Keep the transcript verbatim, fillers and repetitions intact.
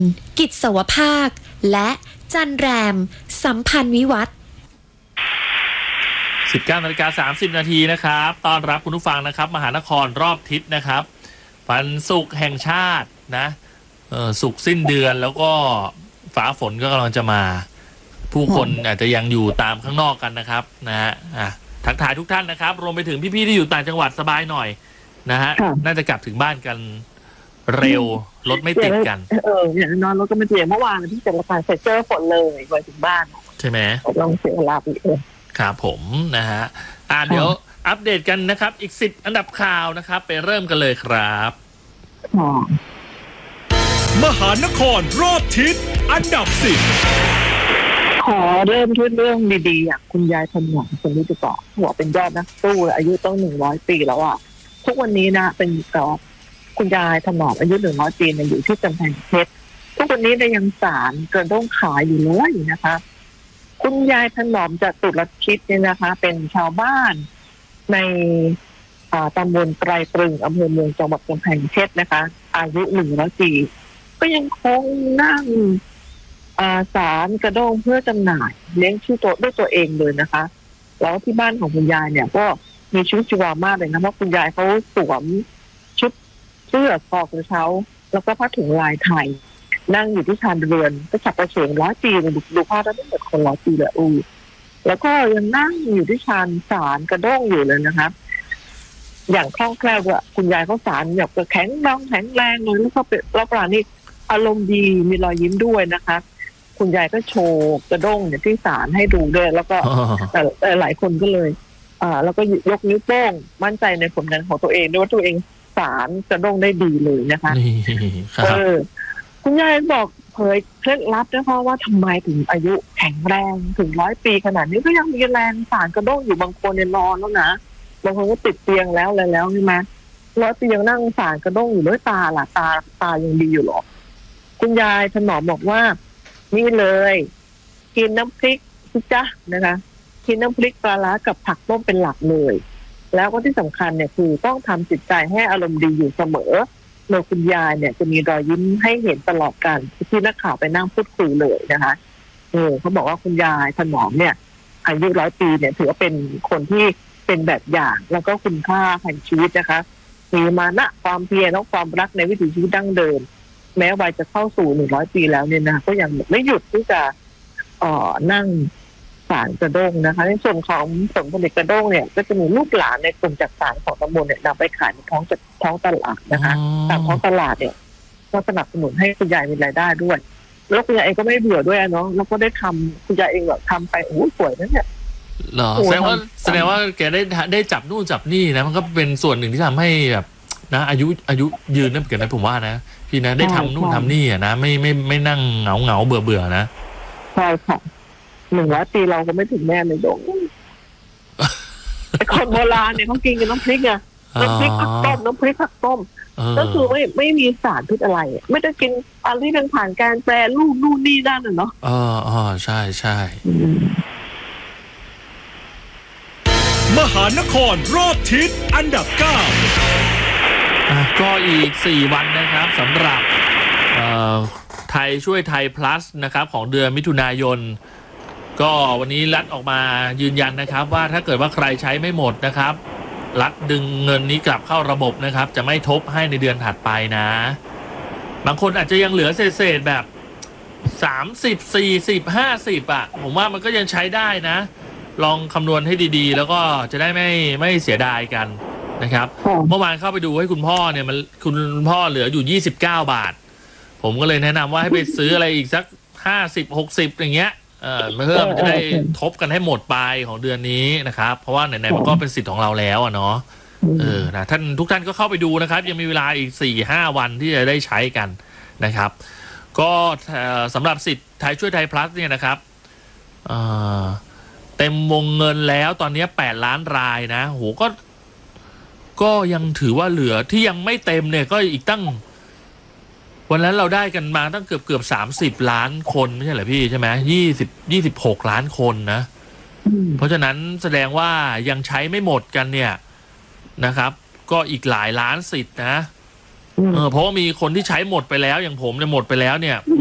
กิจสวภาคและจันแรมสัมพันธ์วิวัฒน์สิบเก้านาฬิกาสามสิบนาทีนะครับต้อนรับคุณผู้ฟังนะครับมหานครรอบทิศนะครับวันศุกร์แห่งชาตินะเออศุกร์สิ้นเดือนแล้วก็ฟ้าฝนก็กำลังจะมาผู้คนอาจจะยังอยู่ตามข้างนอกกันนะครับนะฮะอ่ะทักทายทุกท่านนะครับรวมไปถึงพี่ๆที่อยู่ต่างจังหวัดสบายหน่อยนะฮะน่าจะกลับถึงบ้านกันเร็วรถไม่ติดกันเอออย่างนอนรถก็ไม่ติดเมื่อวานที่เจ็ดละกันเสร็จเจอฝนเลยไปถึงบ้านใช่ไหมลองเสียเวลาไปเออครับผมนะฮะอ่าเดี๋ยวอัปเดตกันนะครับอีกสิบอันดับข่าวนะครับไปเริ่มกันเลยครับมหานครรอบทิศอันดับสิบขอเริ่มด้วยเรื่องดีๆอย่างคุณยายถนอมคนนี้ดีกว่าหัวเป็นยอดนักสู้อายุต้องหนึ่งร้อยปีแล้วอ่ะทุกวันนี้นะเป็นก็คุณยายถนอมอายุหนึ่งร้อยปีเนี่ยอยู่ที่กำแพงเพชรทุกวันนี้ได้ยังสารเกินต้องขายอยู่เลยนะคะคุณยายถนอมจากตุลคิดเนี่ยนะคะเป็นชาวบ้านในตำบลไตรตรึงอำเภอเมืองจังหวัดกำแพงเพชรนะคะอายุหนึ่งร้อยปีก็ยังคงนั่งสารกระด้งเพื่อจำหน่ายเลี้ยงชีพตัวด้วยตัวเองเลยนะคะแล้วที่บ้านของคุณยายเนี่ยก็มีชีวิตชีวามากเลยนะเพราะคุณยายเขาสวมชุดเสื้อคอกระเช้าแล้วก็ผ้าถุงลายไทยนั่งอยู่ที่ชานเรือนก็ฉับประเฉงร้อยปีเลยดูภาพแล้วไม่เหมือนคนร้อยปีเลยอูแล้วก็ยังนั่งอยู่ที่ชานสารกระด้งอยู่เลยนะคะอย่างคล่องแคล่วด้วยคุณยายเขาสารแบบแข็งแรงแข็งแรงเลยแล้วก็เป็นรับประทานนี่อารมณ์ดีมีรอยยิ้มด้วยนะคะคุณยายก็โชว์กระด้งเนี่ยที่สารให้ดูด้วยแล้วก็แต่หลายคนก็เลยอ่าแล้วก็ยกนิ้วโป้งมั่นใจในผลงานของตัวเองด้วยว่าตัวเองสารกระด้งได้ดีเลยนะคะเออคุณยายบอกเผยเคล็ดลับนะคะว่าทำไมถึงอายุแข็งแรงถึงร้อยปีขนาดนี้ก็ยังมีแรงสารกระด้งอยู่บางคนเนี่ยนอนแล้วนะบางคนก็ติดเตียงแล้วอะไรแล้วใช่ไหมร้อยปียังนั่งสารกระด้งอยู่ด้วยตาล่ะตาตายังดีอยู่หรอคุณยายถนอมบอกว่านี่เลยกินน้ำพริกจ้ะนะคะกินน้ำพริกปลาร้ากับผักต้มเป็นหลักเลยแล้วก็ที่สำคัญเนี่ยคือต้องทำจิตใจให้อารมณ์ดีอยู่เสมอโดยคุณยายเนี่ยจะมีรอยยิ้มให้เห็นตลอดการที่นักข่าวไปนั่งพูดคุยเลยนะคะเออเขาบอกว่าคุณยายถนอมเนี่ยอายุร้อยปีเนี่ยถือว่าเป็นคนที่เป็นแบบอย่างแล้วก็คุณค่าแห่งชีวิตนะคะมีมานะความเพียรและความรักในวิถีชีวิตดั้งเดิมแม้วัยจะเข้าสู่หนึ่งร้อยปีแล้วเนี่ยนะก็ยังไม่หยุดที่จะเอ่อนั่งสารกระด้งนะคะในส่วนของผลผลิตกระด้งเนี่ยก็จะมีลูกหลานในกลุ่มจักสานของตำบลเนี่ยนำไปขายในท้องท้องตลาดนะคะตามท้องตลาดเนี่ยก็สนับสนุนให้คุณยายมีรายได้ด้วยแล้วคุณยายเองก็ไม่เบื่อด้วยเนาะแล้วก็ได้ทำคุณยายเองแบบทำไปโอ้สวยนะเนี่ยเหรอแสดงว่าแสดงว่าแกได้ได้จับนู่นจับนี่นะมันก็เป็นส่วนหนึ่งที่ทำให้แบบนะอายุอายุยืนนั่นเกิดนะผมว่านะพี่นะได้ทำนู่นทำนี่อ่ะนะไม่ไม่ไม่นั่งเหงาเหงาเบื่อเบื่อนะใช่ค่ะหนึ่งร้อยปีเราก็ไม่ถึงแม่เลยดงไอ้คนโบราณเนี่ยเขากินกันน้ำพริกไงน้ำพริกผักต้มน้ำพริกผักต้มก็คือไม่ไม่มีสารพิษอะไรไม่ได้กินอะไรที่เป็นผ่านการแปรรูปนู่นนี่นั่นน่ะเนาะอ๋ออ๋อใช่ใช่มหานครรอบทิศอันดับเก้าก็อีกสี่วันนะครับสำหรับไทยช่วยไทย plus นะครับของเดือนมิถุนายนก็วันนี้รัฐออกมายืนยันนะครับว่าถ้าเกิดว่าใครใช้ไม่หมดนะครับรัฐดึงเงินนี้กลับเข้าระบบนะครับจะไม่ทบให้ในเดือนถัดไปนะบางคนอาจจะยังเหลือเศษๆแบบสามสิบ สี่สิบ ห้าสิบอ่ะผมว่ามันก็ยังใช้ได้นะลองคำนวณให้ดีๆแล้วก็จะได้ไม่ไม่เสียดายกันนะครับเมื่อวานเข้าไปดูให้คุณพ่อเนี่ยมันคุณพ่อเหลืออยู่ยี่สิบเก้าบาทผมก็เลยแนะนำว่าให้ไปซื้ออะไรอีกสักห้าสิบ หกสิบอย่างเงี้ยเอ่อเพื่อมันจะได้ทบกันให้หมดไปของเดือนนี้นะครับเพราะว่าไหนๆมันก็เป็นสิทธิ์ของเราแล้วอ่ะเนาะเออนะท่านทุกท่านก็เข้าไปดูนะครับยังมีเวลาอีก สี่ห้า วันที่จะได้ใช้กันนะครับก็สำหรับสิทธิ์ไทยช่วยไทย plus เนี่ยนะครับเอ่อเต็มวงเงินแล้วตอนนี้แปดล้านรายนะโหก็ก็ยังถือว่าเหลือที่ยังไม่เต็มเนี่ยก็อีกตั้งวันนั้นเราได้กันมาตั้งเกือบเกือบสามสิบล้านคนไม่ใช่เหรอพี่ใช่ไหมยี่สิบยี่สิบหกล้านคนนะเพราะฉะนั้นแสดงว่ายังใช้ไม่หมดกันเนี่ยนะครับก็อีกหลายล้านสิทธิ์นะอืมเออเพราะว่ามีคนที่ใช้หมดไปแล้วอย่างผมเนี่ยหมดไปแล้วเนี่ย